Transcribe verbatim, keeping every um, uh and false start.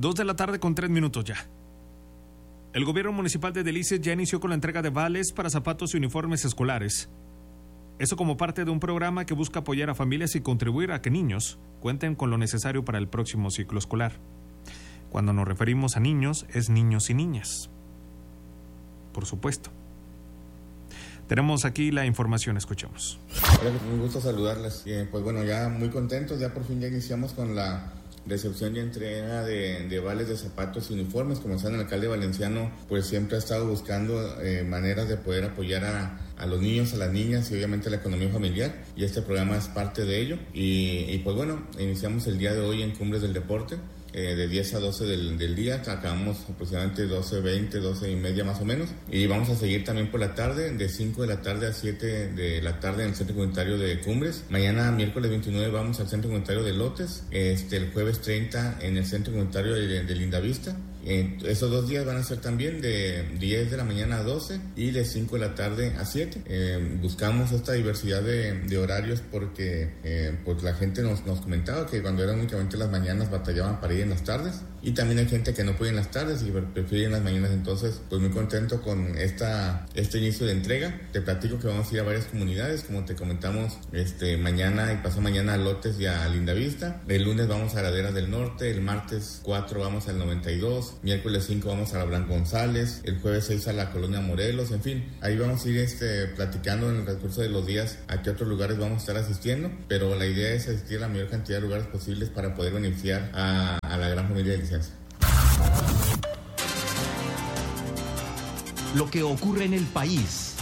Dos de la tarde con tres minutos ya. El gobierno municipal de Delicias ya inició con la entrega de vales para zapatos y uniformes escolares. Eso como parte de un programa que busca apoyar a familias y contribuir a que niños cuenten con lo necesario para el próximo ciclo escolar. Cuando nos referimos a niños, es niños y niñas. Por supuesto. Tenemos aquí la información, escuchemos. Hola, un gusto saludarles. Eh, pues bueno, ya muy contentos, ya por fin ya iniciamos con la recepción y entrega de, de vales de zapatos y uniformes. Como saben, el alcalde valenciano pues siempre ha estado buscando eh, maneras de poder apoyar a, a los niños, a las niñas y obviamente a la economía familiar, y este programa es parte de ello. Y, y pues bueno, iniciamos el día de hoy en Cumbres del Deporte. Eh, de diez a doce del, del día, acabamos aproximadamente doce, veinte, doce y media más o menos, y vamos a seguir también por la tarde, de cinco de la tarde a siete de la tarde en el Centro Comunitario de Cumbres. Mañana, miércoles veintinueve, vamos al Centro Comunitario de Lotes, este, el jueves treinta en el Centro Comunitario de, de Lindavista. Eh, esos dos días van a ser también de diez de la mañana a doce y de cinco de la tarde a siete. Eh, buscamos esta diversidad de, de horarios porque eh, pues la gente nos, nos comentaba que cuando eran únicamente las mañanas batallaban para ir en las tardes, y también hay gente que no puede en las tardes y prefiere en las mañanas. Entonces pues muy contento con esta este inicio de entrega. Te platico que vamos a ir a varias comunidades, como te comentamos, este mañana y pasado mañana a Lotes y a Lindavista. El lunes vamos a Laderas del Norte, el martes cuatro vamos al noventa y dos, miércoles cinco vamos a la Blanco González, el jueves seis a la Colonia Morelos. En fin, ahí vamos a ir este, platicando en el transcurso de los días a qué otros lugares vamos a estar asistiendo, pero la idea es asistir a la mayor cantidad de lugares posibles para poder beneficiar a, a la gran familia de licencia. Lo que ocurre en el país.